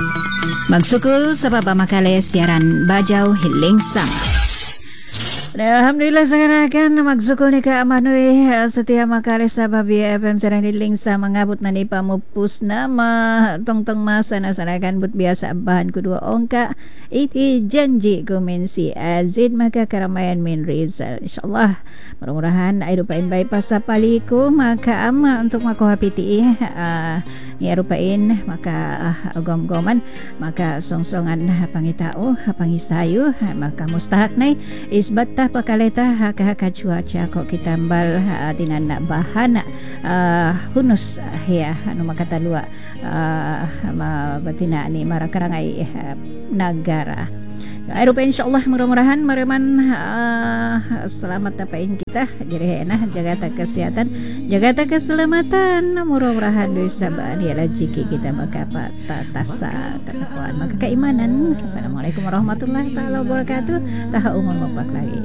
Magsukul sa papamakali siaran Bajaw Hiling Sama. Alhamdulillah sekarang magsukul ni Kak Manoy setia makali sa Babi FM sarang Hiling Sama mangabot na ni pamupus na tongtong masa na sanakan but biasa abahan kedua ongka iti janji kumin si Azid maka karamayan min Rizal insyaallah mudah-mudahan ay rupain bypass sa paliko maka ama untuk makuha piti ni rupain maka gom-goman maka songsongan pangitao pangisayo maka mustahak nay isbat pakaleta haka cuaca kok kita mbal tinanda bahan hunus ya anu makatalua batina ni marakarangai negara. Eropa insyaallah mudah-mudahan mareman selamat tapain kita jadi enak jaga kesehatan jaga keselamatan mudah-mudahan dosa bani rezeki kita maka tasa ketakwaan maka keimanan. Assalamualaikum warahmatullahi taala wabarakatuh taha umur bapak lagi.